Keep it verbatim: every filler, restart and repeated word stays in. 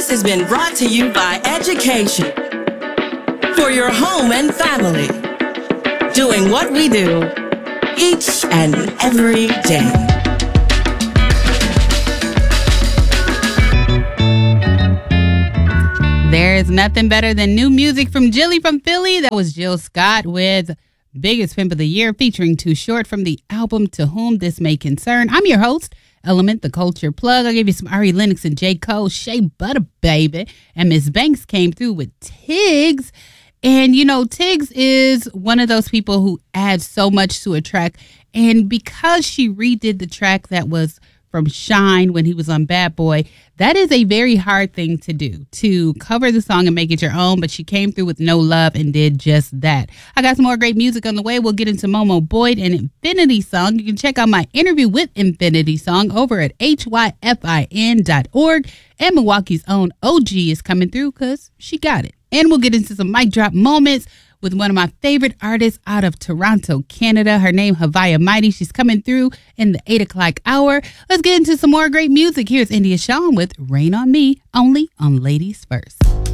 This has been brought to you by Education for your home and family. Doing what we do each and every day. There's nothing better than new music from Jilly from Philly. That was Jill Scott with Biggest Pimp of the Year featuring Too Short from the album To Whom This May Concern. I'm your host, Element, the Culture Plug. I'll give you some Ari Lennox and J. Cole, Shea Butter Baby. And Miss Banks came through with Tiggs. And, you know, Tiggs is one of those people who adds so much to a track. And because she redid the track that was from Shine when he was on Bad Boy, that is a very hard thing to do, to cover the song and make it your own. But she came through with No Love and did just that. I got some more great music on the way. We'll get into Momo Boyd and Infinity Song. You can check out my interview with Infinity Song over at H Y F I N dot org. And Milwaukee's own O G is coming through because she got it. And we'll get into some mic drop moments with one of my favorite artists out of Toronto, Canada. Her name, Havaya Mighty. She's coming through in the eight o'clock hour. Let's get into some more great music. Here's India Shawn with Rain on Me, only on Ladies First.